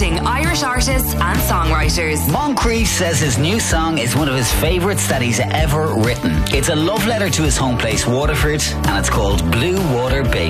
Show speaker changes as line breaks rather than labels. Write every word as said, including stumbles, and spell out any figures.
celebrating Irish artists and songwriters.
Moncrief says his new song is one of his favourites that he's ever written. It's a love letter to his home place, Waterford, and it's called Blue Water Baby.